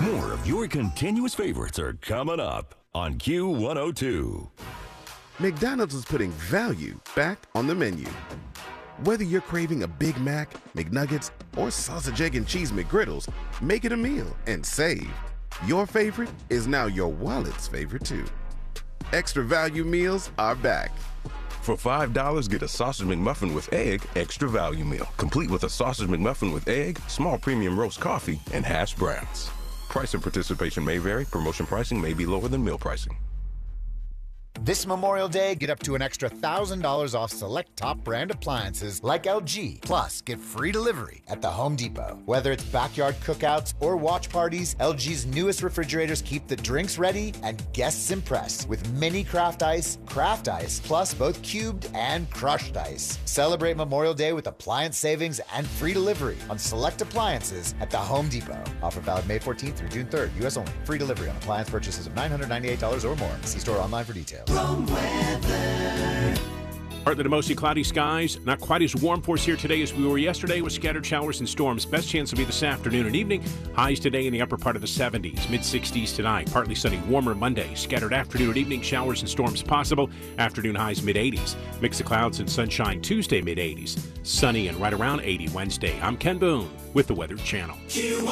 More of your continuous favorites are coming up on Q102. McDonald's is putting value back on the menu. Whether you're craving a Big Mac, McNuggets, or sausage, egg, and cheese McGriddles, make it a meal and save. Your favorite is now your wallet's favorite too. Extra value meals are back. For $5, get a Sausage McMuffin with egg, extra value meal, complete with a Sausage McMuffin with egg, small premium roast coffee, and hash browns. Price and participation may vary. Promotion pricing may be lower than meal pricing. This Memorial Day, get up to an extra $1,000 off select top brand appliances like LG. Plus, get free delivery at the Home Depot. Whether it's backyard cookouts or watch parties, LG's newest refrigerators keep the drinks ready and guests impressed with mini craft ice, plus both cubed and crushed ice. Celebrate Memorial Day with appliance savings and free delivery on select appliances at the Home Depot. Offer valid May 14th through June 3rd. U.S. only. Free delivery on appliance purchases of $998 or more. See store online for details. Partly to mostly cloudy skies. Not quite as warm for us here today as we were yesterday with scattered showers and storms. Best chance will be this afternoon and evening. Highs today in the upper part of the 70s, mid-60s tonight. Partly sunny, warmer Monday. Scattered afternoon and evening showers and storms possible. Afternoon highs mid-80s. Mix of clouds and sunshine Tuesday mid-80s. Sunny and right around 80 Wednesday. I'm Ken Boone with the Weather Channel.